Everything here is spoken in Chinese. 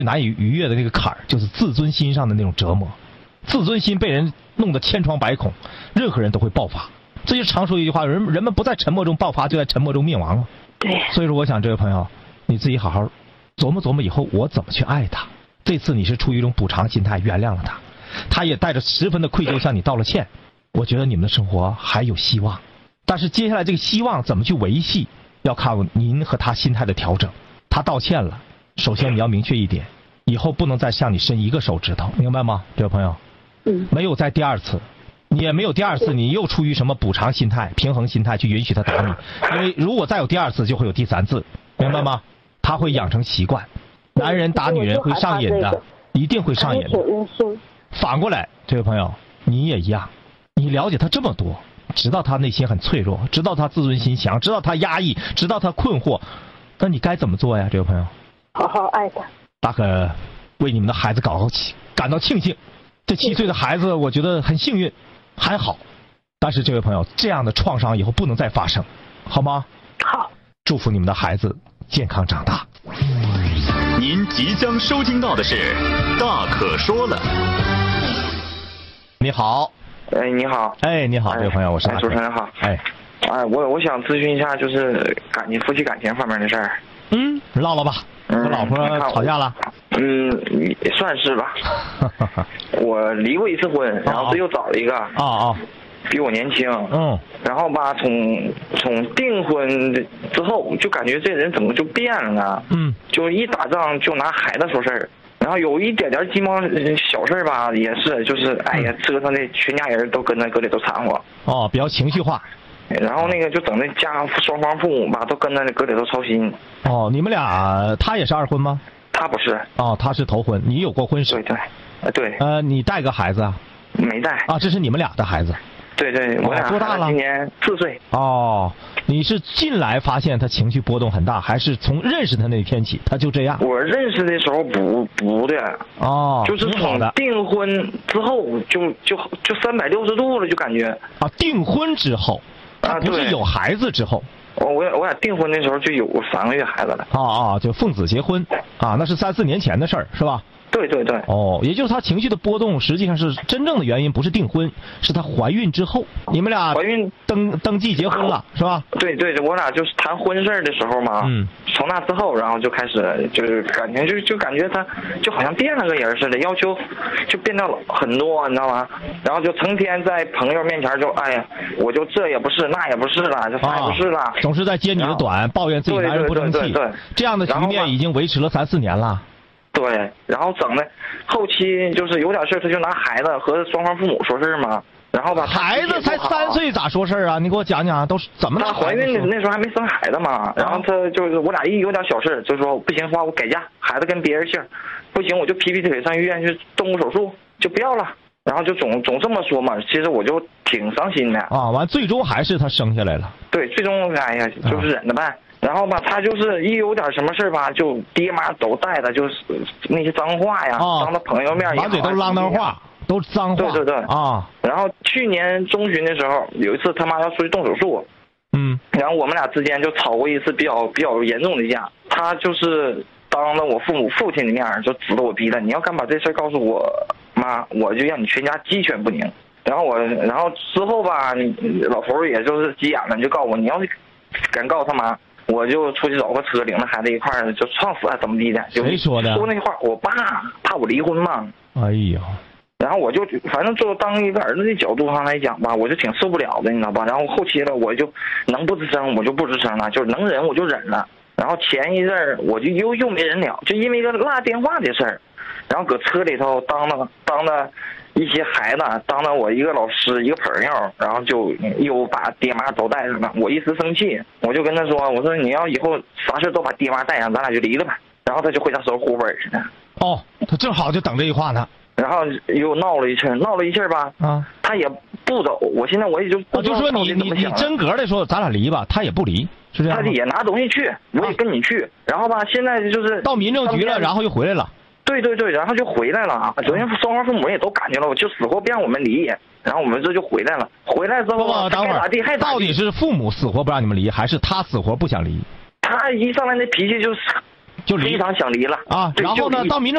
难以逾越的那个坎儿，就是自尊心上的那种折磨。自尊心被人弄得千疮百孔，任何人都会爆发。这就常说一句话，人们不在沉默中爆发，就在沉默中灭亡了。 对。 所以说，我想这位朋友，你自己好好琢磨琢磨，以后我怎么去爱他。这次你是出于一种补偿心态原谅了他，他也带着十分的愧疚向你道了歉。我觉得你们的生活还有希望，但是接下来这个希望怎么去维系，要靠您和他心态的调整。他道歉了，首先你要明确一点，以后不能再向你伸一个手指头，明白吗，这位朋友？没有再第二次，你也没有第二次，你又出于什么补偿心态、平衡心态去允许他打你？因为如果再有第二次，就会有第三次，明白吗？他会养成习惯，男人打女人会上瘾的，一定会上瘾的。反过来，这位朋友，你也一样，你了解他这么多，知道他内心很脆弱，知道他自尊心强，知道他压抑，知道他困惑，那你该怎么做呀，这位朋友？ 好好爱他。 大可为你们的孩子感到庆幸。这7岁的孩子，我觉得很幸运，还好。但是这位朋友，这样的创伤以后不能再发生，好吗？ 好。 祝福你们的孩子健康长大。 您即将收听到的是《大可说了》。 你好。 哎，你好。 哎，你好，这位朋友，我是大可。 主持人好。 哎， 我想咨询一下，就是夫妻感情方面的事儿。 唠唠吧。和老婆吵架了？ 算是吧。我离过一次婚，然后又找了一个。比我年轻。然后吧，从订婚之后，就感觉这人怎么就变了呢？就一打仗就拿孩子说事儿，然后有一点鸡毛小事吧，也是就是哎呀，折腾的全家人都跟那搁里头掺和。 比较情绪化。 然后那个就整的家双方父母吧，都跟那搁里头操心。 你们俩，他也是二婚吗？ 他不是。 他是头婚，你有过婚史？ 对。 你带个孩子啊？ 没带。 这是你们俩的孩子？ 对，我俩多大了？ 今年4岁。 你是进来发现他情绪波动很大，还是从认识他那天起他就这样？ 我认识的时候不的。就是从订婚之后就360度了，就感觉。 订婚之后。不是有孩子之后。 我俩订婚的时候就有3个月孩子了。 就奉子结婚那是3、4年前的事儿，是吧？ 对。 也就是他情绪的波动，实际上是真正的原因不是订婚，是他怀孕之后，你们俩怀孕登记结婚了，是吧？ 对，我俩就是谈婚事的时候嘛。从那之后，然后就开始就是感觉就感觉他就好像变了个人似的，要求就变得很多，你知道吗？然后就成天在朋友面前就哎呀，我就这也不是那也不是了，这啥也不是了， 总是在揭你的短，抱怨自己男人不争气。 对， 这样的局面已经维持了3、4年了。 对，然后整的后期就是有点事他就拿孩子和双方父母说事嘛，然后吧， 孩子才3岁咋说事啊？你给我讲讲，都是怎么？ 他怀孕的那时候还没生孩子嘛，然后他就是我俩一有点小事，就说不行的话我改嫁，孩子跟别人姓，不行我就劈腿上医院去动手术，就不要了。然后就总这么说嘛，其实我就挺伤心的。 完最终还是他生下来了。 对，最终哎呀就是忍着办。然后吧，他就是一有点什么事吧，就爹妈都带的，就是那些脏话呀，当着朋友面满嘴都啷当话，都脏话。 对然后去年中旬的时候，有一次他妈要出去动手术，然后我们俩之间就吵过一次比较严重的架。他就是当着我父亲的面就指着我逼了，你要敢把这事告诉我妈，我就让你全家鸡犬不宁。然后之后吧，老头也就是急眼了，就告诉我，你要是敢告诉他妈，我就出去找个车，领着孩子一块儿就撞死怎么地的。 谁说的？ 说那话，我爸怕我离婚嘛。 哎呀， 然后我就反正就当一个儿子的角度上来讲吧，我就挺受不了的，你知道吧？然后后期了，我就能不吱声我就不吱声了，就是能忍我就忍了。然后前一阵儿我就又没忍了，就因为一个落电话的事儿，然后搁车里头当着一些孩子，当着我一个老师一个朋友，然后就又把爹妈都带上了。我一时生气，我就跟他说，我说你要以后啥事都把爹妈带上，咱俩就离了吧。然后他就回家收户本去了。 他正好就等这句话呢。 然后又闹了一气吧，他也不走。我现在我也就就说你真格的说咱俩离吧，他也不离，是这样吗？ 他也拿东西去，我也跟你去。然后吧，现在就是到民政局了，然后又回来了。 对，然后就回来了。昨天双方父母也都感觉了，我就死活不让我们离。然后我们这就回来了。回来之后， 等会儿到底是父母死活不让你们离，还是他死活不想离？ 他一上来那脾气就非常想离了然后呢，到民政